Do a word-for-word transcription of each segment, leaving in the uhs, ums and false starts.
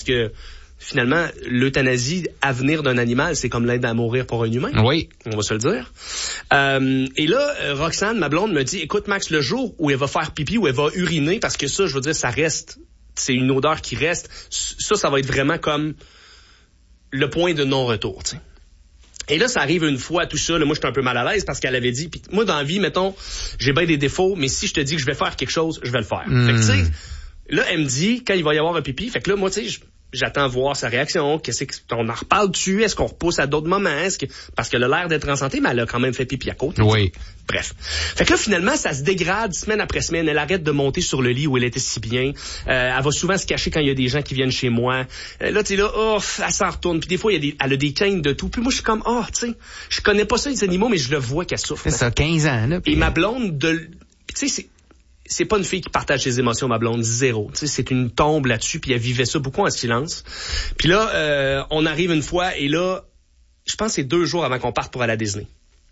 que finalement, l'euthanasie à venir d'un animal, c'est comme l'aide à mourir pour un humain. Oui. On va se le dire. Euh, et là, Roxane, ma blonde, me dit, écoute Max, le jour où elle va faire pipi, où elle va uriner, parce que ça, je veux dire, ça reste, c'est une odeur qui reste, ça, ça va être vraiment comme le point de non-retour, tu sais. Et là, ça arrive une fois, tout ça, là, moi, j'étais un peu mal à l'aise parce qu'elle avait dit, pis moi, dans la vie, mettons, j'ai bien des défauts, mais si je te dis que je vais faire quelque chose, je vais le faire. Mm. Fait que, tu sais, là, elle me dit, quand il va y avoir un pipi, fait que là, moi, tu sais, j'attends voir sa réaction. Qu'est-ce qu'on en reparle dessus? Est-ce qu'on repousse à d'autres moments? Est-ce que, parce qu'elle a l'air d'être en santé, mais elle a quand même fait pipi à côté. Oui. Bref. Fait que là, finalement, ça se dégrade semaine après semaine. Elle arrête de monter sur le lit où elle était si bien. Euh, elle va souvent se cacher quand il y a des gens qui viennent chez moi. Euh, là, tu sais, là, oh, elle s'en retourne. Puis des fois, il y a des, elle a des quintes de tout. Puis moi, je suis comme, oh, tu sais, je connais pas ça, les animaux, mais je le vois qu'elle souffre. C'est ça, quinze ans, là. Et ma blonde, de, tu sais, c'est, c'est pas une fille qui partage ses émotions, ma blonde, zéro. Tu sais, c'est une tombe là-dessus, puis elle vivait ça beaucoup en silence. Puis là, euh, on arrive une fois, et là, je pense que c'est deux jours avant qu'on parte pour aller à Disney.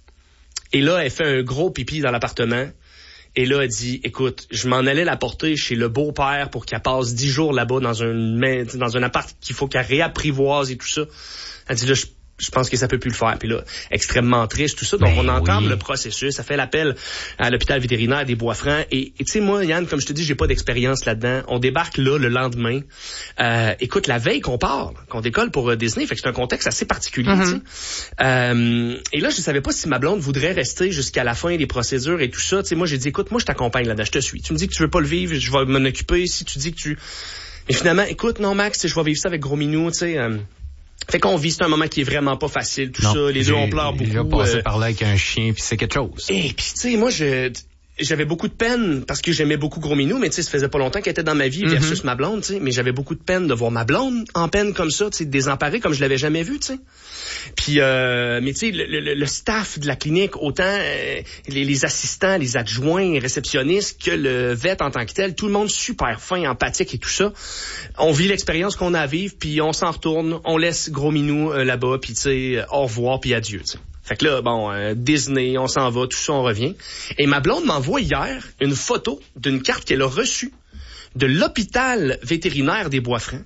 Et là, elle fait un gros pipi dans l'appartement. Et là, elle dit, écoute, je m'en allais la porter chez le beau-père pour qu'elle passe dix jours là-bas dans un, dans un appart qu'il faut qu'elle réapprivoise et tout ça. Elle dit, là, je je pense que ça peut plus le faire. Puis là, extrêmement triste, tout ça. Donc, ben on entame oui. le processus. Ça fait l'appel à l'hôpital vétérinaire des Bois-Francs. Et tu sais, moi, Yann, comme je te dis, j'ai pas d'expérience là-dedans. On débarque là le lendemain. Euh, écoute, la veille qu'on part, qu'on décolle pour euh, Disney, fait que c'est un contexte assez particulier. Mm-hmm. Tu sais. Euh, et là, je savais pas si ma blonde voudrait rester jusqu'à la fin des procédures et tout ça. Tu sais, moi, j'ai dit, écoute, moi, je t'accompagne là-dedans, je te suis. Tu me dis que tu veux pas le vivre, je vais m'en occuper. Si tu dis que tu... Et finalement, écoute, non, Max, je vais vivre ça avec Gros Minou, tu sais... Euh, Fait qu'on vit, c'est un moment qui est vraiment pas facile, tout non, ça. Les deux, on pleure beaucoup. J'ai passé euh... par là avec un chien, puis c'est quelque chose. Et puis, tu sais, moi, je... j'avais beaucoup de peine parce que j'aimais beaucoup Gros Minou, mais tu sais, ça faisait pas longtemps qu'elle était dans ma vie mm-hmm. versus ma blonde, tu sais. Mais j'avais beaucoup de peine de voir ma blonde en peine comme ça, tu sais, désemparée comme je l'avais jamais vue, tu sais. Puis, euh, mais tu sais, le, le, le staff de la clinique, autant euh, les, les assistants, les adjoints, les réceptionnistes que le vet en tant que tel, tout le monde super fin, empathique et tout ça. On vit l'expérience qu'on a à vivre, puis on s'en retourne, on laisse Gros Minou euh, là-bas, puis tu sais, au revoir, puis adieu, tu sais. Fait que là, bon, euh, Disney, on s'en va, tout ça, on revient. Et ma blonde m'envoie hier une photo d'une carte qu'elle a reçue de l'hôpital vétérinaire des Bois-Francs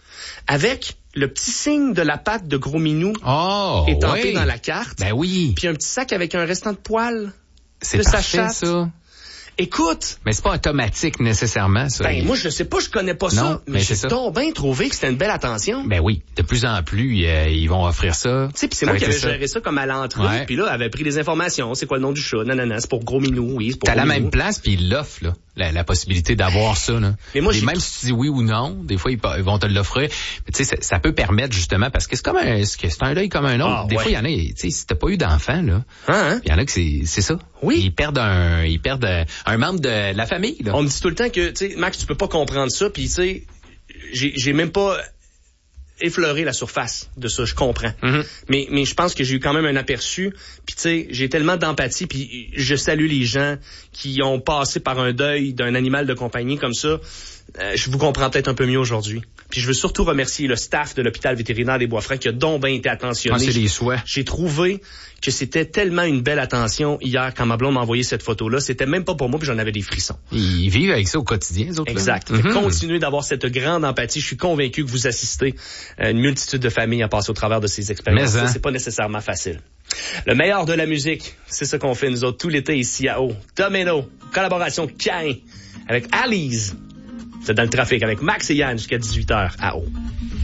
avec le petit signe de la patte de Gros Minou oh, étampé ouais. dans la carte. Ben oui. Puis un petit sac avec un restant de poils c'est de parfait, sa chatte. Ça. Écoute. Mais c'est pas automatique nécessairement, ça. Ben, moi, je sais pas, je connais pas non, ça. Mais, mais j'ai donc bien trouvé que c'était une belle attention. Ben oui. De plus en plus, euh, ils vont offrir ça. Tu sais, pis c'est moi qui avais ça. géré ça comme à l'entrée. Ouais. Puis là, elle avait pris des informations. C'est quoi le nom du chat? Non, non, non. C'est pour Gros Minou. Oui, c'est pour T'as Gros la Minou. même place, puis ils l'offrent, là. La, la possibilité d'avoir ça, là. Mais moi, Et même si tu dis oui ou non, des fois, ils, ils vont te l'offrir. Mais tu sais, ça, ça peut permettre, justement, parce que c'est comme un, c'est un œil comme un autre. Ah, des ouais. fois, il y en a, tu sais, si t'as pas eu d'enfant, là. Hein, hein? Il y en a que c'est, c'est ça. Oui. Ils perdent un, ils perdent un, un membre de la famille, là. On me dit tout le temps que, tu sais, Max, tu peux pas comprendre ça, puis tu sais, j'ai, j'ai même pas effleuré la surface de ça, je comprends. Mm-hmm. Mais, mais je pense que j'ai eu quand même un aperçu, puis tu sais, j'ai tellement d'empathie, puis je salue les gens qui ont passé par un deuil d'un animal de compagnie comme ça. Euh, je vous comprends peut-être un peu mieux aujourd'hui. Puis je veux surtout remercier le staff de l'hôpital vétérinaire des Bois-Francs qui a donc bien été attentionné. Ah, c'est les souhaits. J'ai trouvé que c'était tellement une belle attention hier quand ma blonde m'a envoyé cette photo-là. C'était même pas pour moi, puis j'en avais des frissons. Ils vivent avec ça au quotidien, les autres. Exact. Mm-hmm. Continuez d'avoir cette grande empathie. Je suis convaincu que vous assistez à une multitude de familles à passer au travers de ces expériences. Hein? C'est pas nécessairement facile. Le meilleur de la musique, c'est ce qu'on fait nous autres tout l'été ici à Haut. Domino, collaboration Cain avec Alice. C'est dans le trafic avec Max et Yann jusqu'à dix-huit heures à Haut.